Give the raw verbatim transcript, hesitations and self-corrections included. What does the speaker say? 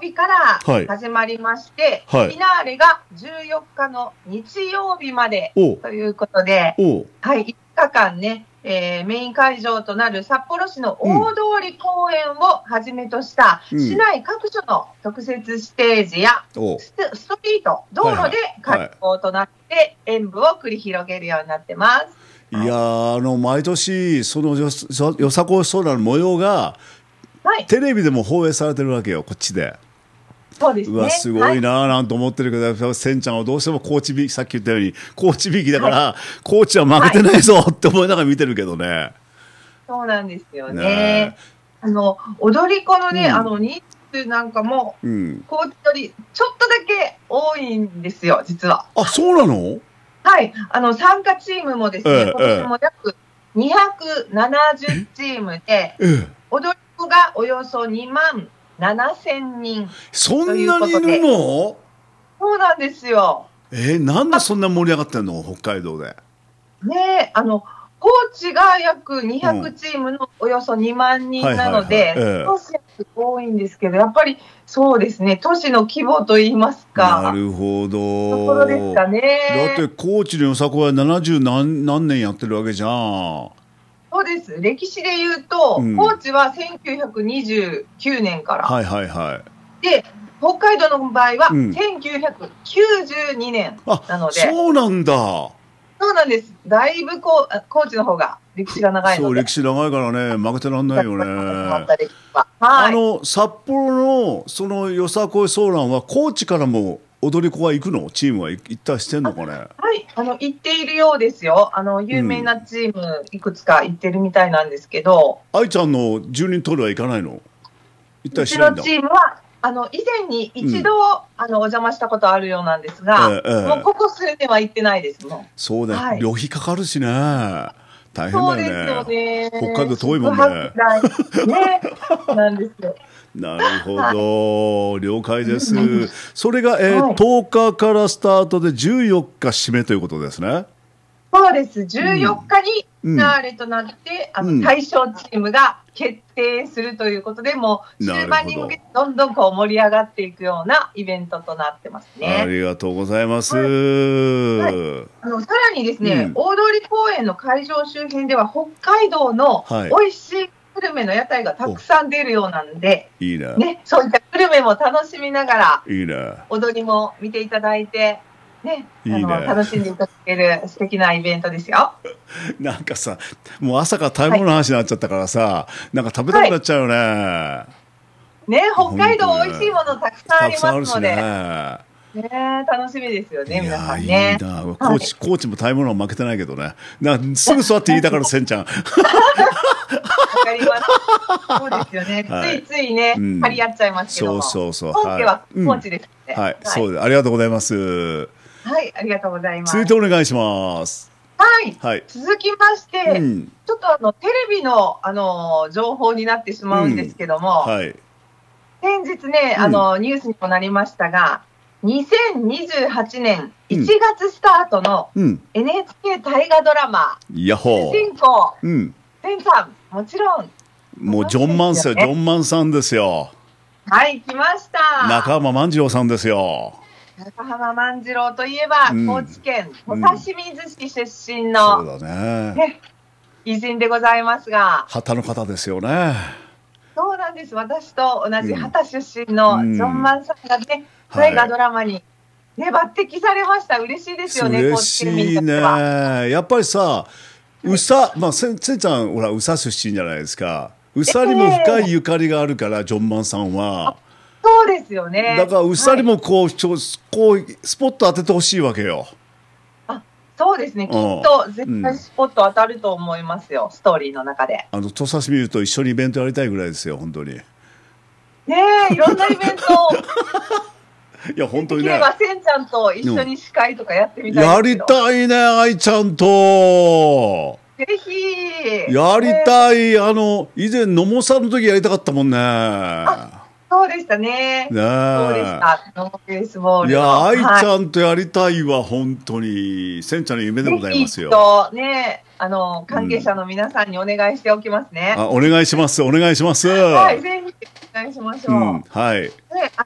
日からはい始まりまして、 はいフィナーレがじゅうよっかの日曜日までおということで、 おはい、いつかかんね、えーメイン会場となる札幌市の大通公園をはじめとしたうん市内各所の特設ステージやおストストリート、道路ではいはい開放となって演舞を繰り広げるようになってます。 いやーあの毎年そのよさよさこいソーラーの模様がはい、 テレビでも放映されてるわけよこっちで。 そうですね。 うわすごいなーなんて思ってるけど、やっぱせんちゃんはどうしても高知びさっき言ったように高知びきだから、高知は負けてないぞって思いながら見てるけどね。 そうなんですよね。 ねあの踊り子のね、 うんあの人数なんかもうん、 高知よりちょっとだけ多いんですよ、実は。 あそうなの？ はい、あの参加チームもですね、 ええ今年も約にひゃくななじゅうチームで、 ええ、 踊り子がおよそにまんななせんにん。 そんなにいるの？ そうなんですよ。 えー、なんでそんな盛り上がってんの北海道で。 ねえ、あの高知が約にひゃくチームのおよそにまんにんなので、 はいはいはいええ都市は多いんですけど、やっぱりそうですね、都市の規模といいますか、 なるほど。 ところですかね。 だって高知のよさこいはななじゅう何、何年やってるわけじゃん。 そうです。歴史で言うと、 うん高知はせんきゅうひゃくにじゅうきゅうねんから、 はいはいはい。 で北海道の場合はうんせんきゅうひゃくきゅうじゅうにねんあなので、 そうなんだ。 そうなんです。だいぶこうあ高知の方が歴史が長いそうので、 歴史長いからね負けてらんないよ始まっね。 た歴史ははい。 あの札幌のそのよさこいソーランは高知からも踊り子は行くの？チームは行ったりしてんのかね？ はい、あの行っているようですよ。あの有名なチームいくつか行ってるみたいなんですけど、 愛ちゃんのじゅうにんトールは行かないの？行ったうちのりしないんだ。 チームはあの以前に一度、あのお邪魔したことあるようなんですが、 ええええもうここ数年は行ってないですもん。 そうだよ、 はい旅費かかるしね大変そうですだよね。 よね。 北海道遠いもんね。 宿泊代ね、なんですよ。 なるほど、了解です。それが、えーはいとおかからスタートでじゅうよっか締めということですね。 そうです。じゅうよっかにフうんィナーレとなって、あうんの対象チームが決定するということで、もう終盤に向けてどんどんこう盛り上がっていくようなイベントとなってますあね。 りがとうございます。 はいあのさらにですね、 うん大通公園の会場周辺では北海道のはい美味しいグルメの屋台がたくさん出るようなんで、 いいね。 ね、そういったグルメも楽しみながら、 いいね。 踊りも見ていただいて、ね、 いいねあの楽しんでいただける素敵なイベントですよ。 なんかさ、もう朝から食べ物の話になっちゃったからさ、なんか食べたくなっちゃうよね。 ね、北海道美味しいものたくさんあたりくさんあるしますので、 ね。 ね、楽しみですよね、 い皆さやいいんね。 な、高知、高知も食べ物は負けてないけどね。なすぐ座って言いたから、せんちゃん。 わかります。そうですよね。 はいついついね、 うん張り合っちゃいますけども。 そうそうそう本家ははい高知ですね。 はい、そうです。ありがとうございます。 はい、ありがとうございます。 続いてお願いします。 はい、 はい。 続きまして、 うんちょっとあのテレビのあの情報になってしまうんですけども、 はい。 先日ね、 うんあのニュースにもなりましたが、にせんにじゅうはちねんいちがつスタートのうん。 エヌエイチケー 大河ドラマ、 ヤッホ主ー。 人公、 うん。 センさん、もちろん、 もうジョンマンスよ、ジョンマンさんですよ。 はい、来ました。 中浜万次郎さんですよ。 中浜万次郎といえば、 うん高知県土佐清水市出身そうの、 だね。 ね、偉人でございますが、 旗の方ですよね。 そうなんです。私と同じうん畑出身のうんジョンマンさんがね、 はい大河ドラマに、ね、抜擢されました。嬉しいですよね、 嬉高知県民しいね。 としては。 やっぱりさ、宇佐、まあ、せんせんちゃん、ほら、宇佐出身じゃないですか。宇佐にも深いゆかりがあるから、ジョンマンさんは。 そうですよね。 だから、宇佐にもこう、ちょこう、スポット当ててほしいわけよ。 あ、そうですね。きっと絶対スポット当たると思いますよ、ストーリーの中で。 あの、土佐清水と一緒にイベントやりたいぐらいですよ、本当に。いねえ、いろんなイベントをや、本当にね。 できれば、せんちゃんと一緒に司会とかやってみたいやりですよ。 たいね、愛ちゃんと。 ぜひ。 やりねたい。あの、以前、野茂さんの時やりたかったもんね。 そうでしたね。 ねえそうでした。ノーベースボールの。 いや、愛ちはゃんとやりたいわ、本当に。せんちゃんの夢でございますよ。 ぜひとね、あの、関係者の皆さんにお願いしておきますね。 あ、お願いします、お願いします。 はい、ぜひお願いしましょう。 うん、はい。 で